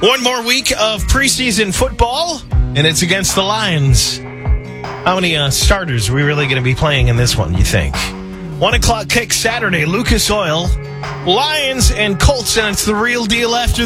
One more week of preseason football, and it's against the Lions. How many starters are we really going to be playing in this one, you think? 1 o'clock kick Saturday, Lucas Oil, Lions and Colts, and it's the real deal after